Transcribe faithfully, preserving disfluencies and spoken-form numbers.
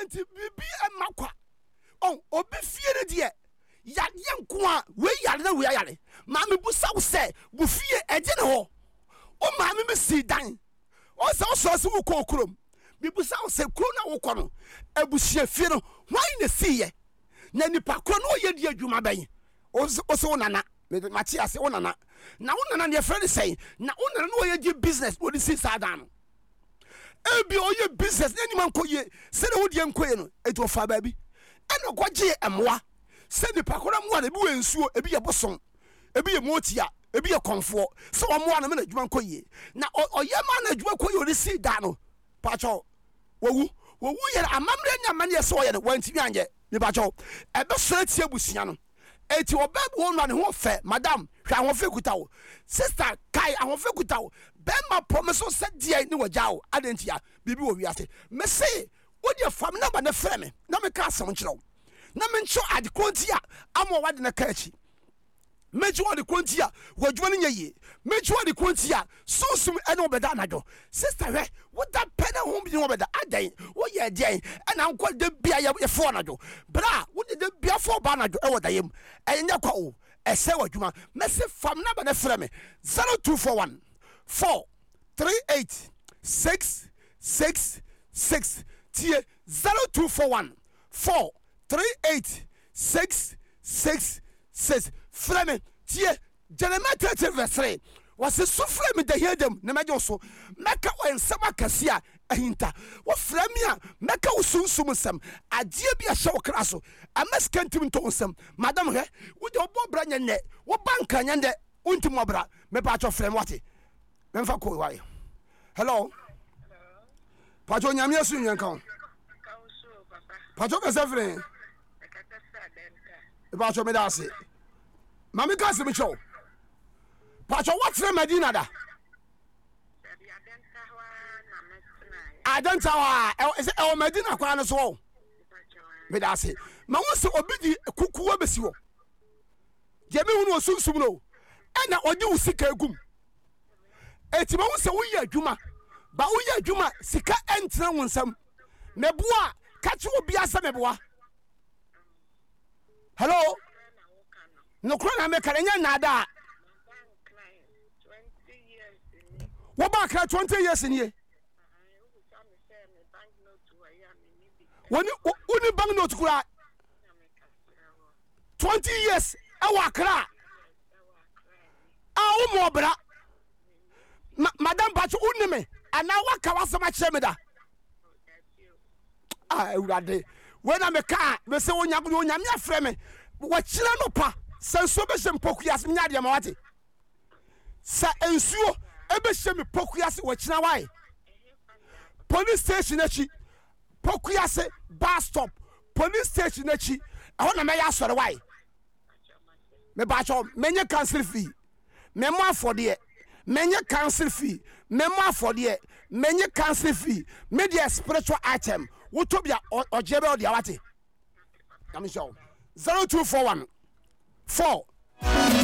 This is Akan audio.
anti bibi emakwa on obi fie ne de ya yenko a we yare na we yare ma me busa wo se bu fie eje ne ho o ma me si dan o se o so se wo kokrom me busa wo se kro na wo kɔ no abusia fie no hwan na si ye na nipa kro no ye di adwuma ban o so wo nana me mati ase wo nana na wo nana ne friend say na wo nana no ye di business wo di si sa dan no ebi o ye business na ni man koye se na wo di enkoye no e to fa ba bi eno gwaje emwa se ni pakora mwa na bi we nsuo ebi ye boson ebi ye motia ebi ye konfo se o mwa na me na dwuma koye na oye ma na dwuma koye o di si da no pacho wowu wowu ye amamre nya mane ye se o ye no wantimi anje ni pacho e be so atie busia no eti obabu won ma ne ho fe madam hwa ho fe kuta wo sister kai ho fe kuta wo be ma promise se die ni wagya wo adentia bibi wo wiase me se wo de fam na ba na frɛ me na me ka asɛm nkyerɛ wo na me ncho ade kontia amo wade na ka achi meji wade kontia wadwuma no nyaye meji wade kontia susum ene obeda anajo sister hwe wo da pena ho bi wo beda adan wo ye den ena nko de bia ye fo anajo bra wo de bia fo ba anajo e woda yem enya kwa o ese wadwuma me se fam na ba na frɛ me zero two four one four three eight six six six tie zero two four one four three eight six six six frame tie Jeremiah thirty verse three was a so frame the hear them na mejo so meka wo ensama kasia ahinta wo frame a meka wo sunsum sam adie bia hye wo kra so amaskantim to nsam madam he wo de obo bra nya ne wo banka nya de untim obra me pa cho frame wate memfa ko wai hello pacho nyame asu nyen kan pacho ka sefre pacho me da se mami ka se me cho pacho what's the Medina da adanta wa is e Medina kwa no so me da se ma wo se obi di kukuwa besi wo je me hunu osunsum no ena odi wo sika egum eti ma wo se wo ye adwuma ba wo ye adwuma sika entra wo nsam meboa kachi obi asa meboa hello no kro na me kare nya na da wo ba kra twenty years ni e woni woni bank note kura twenty years e wa kra a wo mo bra madam bacho unime ana waka wasama kire me da ah urade wena me ka me se wonya wonya me afre me wo kire no pa sanso be hye mpokuas nya de ma wate sa ensuo e be hye me pokuas wo kire wai police station achi pokuas bus stop police station achi aho na me ya sore wai me ba cho menye cancel fee me mo afode menye cancel fee me mo afode menye cancel fee me the spiritual item wo to bia ojebe o dia wate am show zero two four one four